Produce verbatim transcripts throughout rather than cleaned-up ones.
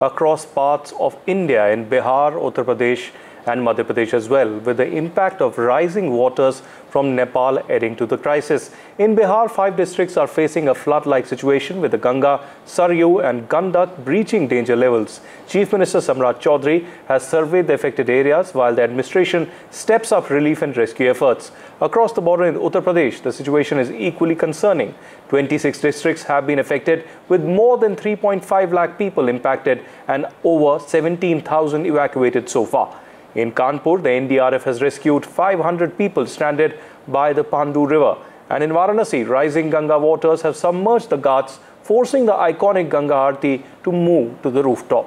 across parts of India in Bihar, Uttar Pradesh and Madhya Pradesh as well, with the impact of rising waters from Nepal adding to the crisis. In Bihar, five districts are facing a flood-like situation with the Ganga, Saryu and Gandak breaching danger levels. Chief Minister Samrat Chaudhary has surveyed the affected areas while the administration steps up relief and rescue efforts. Across the border in Uttar Pradesh, the situation is equally concerning. twenty-six districts have been affected with more than three point five lakh people impacted and over seventeen thousand evacuated so far. In Kanpur, the N D R F has rescued five hundred people stranded by the Pandu River. And in Varanasi, rising Ganga waters have submerged the Ghats, forcing the iconic Ganga Aarti to move to the rooftop.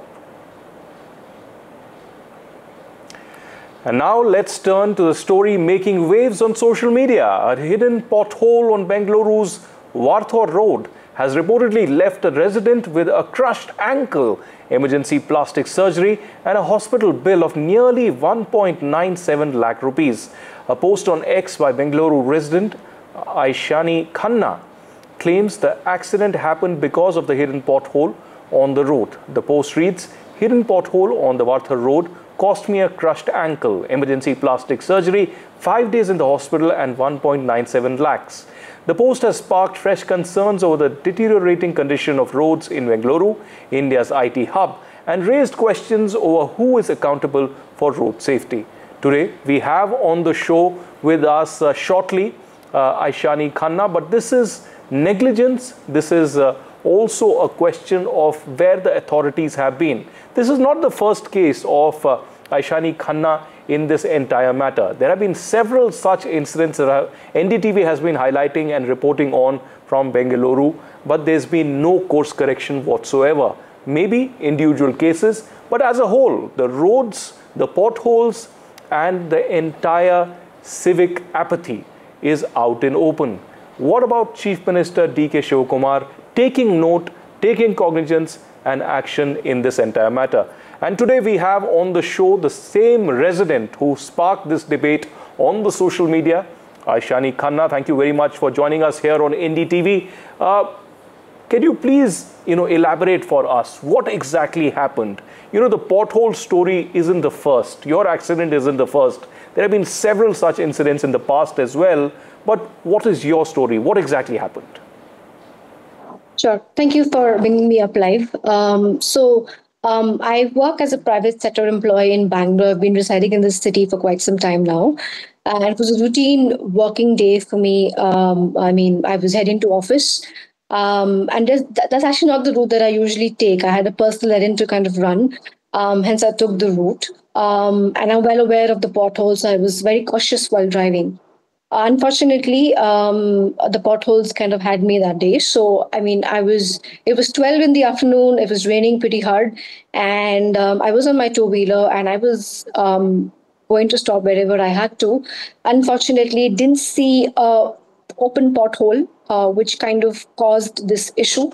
And now let's turn to the story making waves on social media. A hidden pothole on Bengaluru's Warthor Road has reportedly left a resident with a crushed ankle, emergency plastic surgery and a hospital bill of nearly one point nine seven lakh rupees. A post on X by Bengaluru resident Aishani Khanna claims the accident happened because of the hidden pothole on the road. The post reads, "Hidden pothole on the Warthor Road cost me a crushed ankle, emergency plastic surgery, five days in the hospital and one point nine seven lakhs. The post has sparked fresh concerns over the deteriorating condition of roads in Bengaluru, India's I T hub, and raised questions over who is accountable for road safety. Today, we have on the show with us uh, shortly uh, Aishani Khanna, but this is negligence. This is uh, also a question of where the authorities have been. This is not the first case of uh, Aishani Khanna in this entire matter. There have been several such incidents that N D T V has been highlighting and reporting on from Bengaluru, but there's been no course correction whatsoever. Maybe individual cases, but as a whole, the roads, the potholes, and the entire civic apathy is out in open. What about Chief Minister D K Shivakumar taking note, taking cognizance and action in this entire matter? And today we have on the show the same resident who sparked this debate on the social media, Aishani Khanna. Thank you very much for joining us here on N D T V. Uh, can you please, you know, elaborate for us what exactly happened? You know, the pothole story isn't the first. Your accident isn't the first. There have been several such incidents in the past as well. But what is your story? What exactly happened? Sure. Thank you for bringing me up live. Um, so um, I work as a private sector employee in Bangalore. I've been residing in this city for quite some time now. And it was a routine working day for me. Um, I mean, I was heading to office. Um, and that's actually not the route that I usually take. I had a personal errand to kind of run. Um, hence, I took the route. Um, and I'm well aware of the potholes. I was very cautious while driving. Unfortunately, um, the potholes kind of had me that day. So, I mean, I was, it was twelve in the afternoon. It was raining pretty hard. And um, I was on my two-wheeler and I was um, going to stop wherever I had to. Unfortunately, didn't see a open pothole, uh, which kind of caused this issue.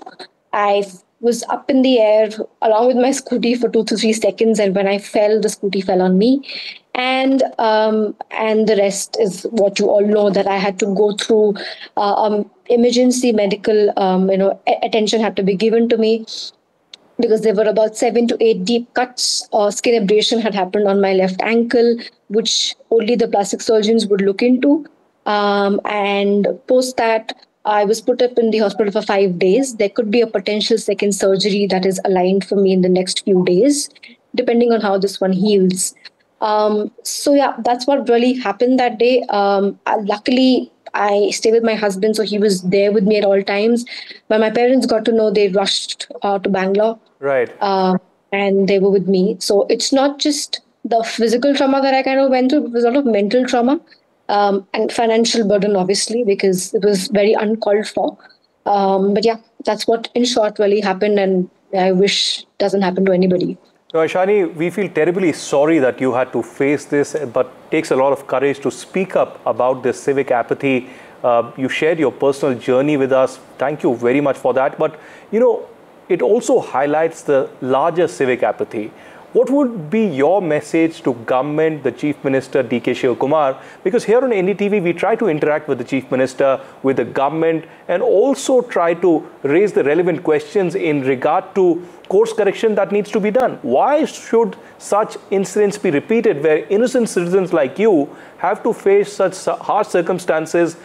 I was up in the air along with my scooty for two to three seconds. And when I fell, the scooty fell on me. And um, and the rest is what you all know, that I had to go through uh, um, emergency medical um, you know, attention had to be given to me because there were about seven to eight deep cuts or skin abrasion had happened on my left ankle, which only the plastic surgeons would look into. Um, and post that, I was put up in the hospital for five days. There could be a potential second surgery that is aligned for me in the next few days, depending on how this one heals. Um, so yeah, that's what really happened that day. Um, uh, luckily, I stay with my husband, so he was there with me at all times. When my parents got to know, they rushed uh, to Bangalore. Right. Uh, and they were with me. So it's not just the physical trauma that I kind of went through, it was a lot of mental trauma um, and financial burden, obviously, because it was very uncalled for. Um, but yeah, that's what in short really happened, and I wish doesn't happen to anybody. So, Aishani, we feel terribly sorry that you had to face this, but it takes a lot of courage to speak up about this civic apathy. Uh, you shared your personal journey with us. Thank you very much for that. But, you know, it also highlights the larger civic apathy. What would be your message to government, the Chief Minister D K Shivakumar? Because here on N D T V, we try to interact with the Chief Minister, with the government, and also try to raise the relevant questions in regard to course correction that needs to be done. Why should such incidents be repeated where innocent citizens like you have to face such harsh circumstances